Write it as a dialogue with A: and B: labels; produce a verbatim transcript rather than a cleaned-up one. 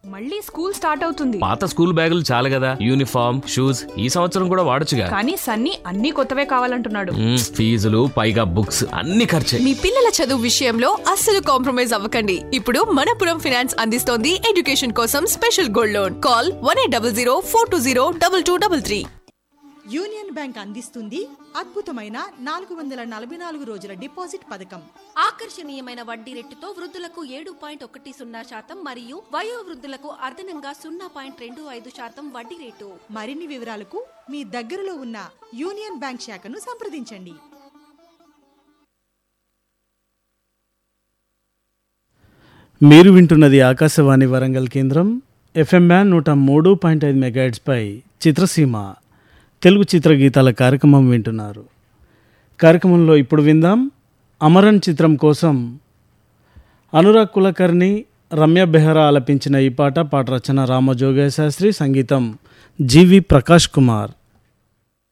A: మళ్ళీ school start అవుతుంది.
B: పాత స్కూల్ బ్యాగులు చాలు కదా, యూనిఫామ్ షూస్ ఈ సంవత్సరం కూడా వాడొచ్చుగా.
A: కానీ సన్నీ అన్ని కొత్తవే కావాలంటున్నాడు.
B: మ్మ్, ఫీజులు పైగా బుక్స్ అన్ని ఖర్చే.
C: మీ పిల్లల చదువు విషయంలో అస్సలు కాంప్రమైజ్ అవ్వకండి. ఇప్పుడు మనపురం ఫైనాన్స్ అందిస్తోంది ఎడ్యుకేషన్ కోసం special gold loan. Call one eight double zero four two zero double two double three.
D: Union bank అందిస్తుంది అద్భుతమైన నాలుగు వందల నలభై నాలుగు రోజుల డిపాజిట్ పథకం.
E: ఆకర్షణీయమైన వడ్డీ రేటుతో వృద్ధులకు ఏడు పాయింట్ ఒకటి సున్నా శాతం మరియు వయో వృద్ధులకు అదనంగా సున్నా పాయింట్ రెండు ఐదు శాతం వడ్డీ రేటు.
D: మరిన్ని వివరాలకు మీ దగ్గరలో ఉన్న యూనియన్ బ్యాంక్ శాఖను సంప్రదించండి.
F: మీరు వింటున్నది ఆకాశవాణి వరంగల్ కేంద్రం. ఎఫ్ఎం బ్యాండ్ నూట మూడు పాయింట్ ఐదు మెగాహెర్ట్జ్పై చిత్రసీమ తెలుగు చిత్రగీతాల కార్యక్రమం వింటున్నారు. కార్యక్రమంలో ఇప్పుడు విందాం అమరన్ చిత్రం కోసం అనురాగ్ కులకర్ణి, రమ్య బెహ్రా ఆలపించిన ఈ పాట. పాట రచన రామజోగయ్య శాస్త్రి, సంగీతం జీవి ప్రకాష్ కుమార్.